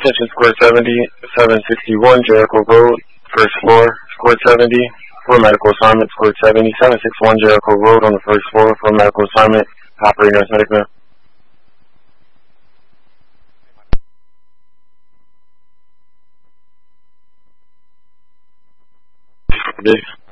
Attention Square 70, 761 Jericho Road, first floor, Square 70, for medical assignment, Square 70, 761 Jericho Road on the first floor, for medical assignment, operating nurse medical.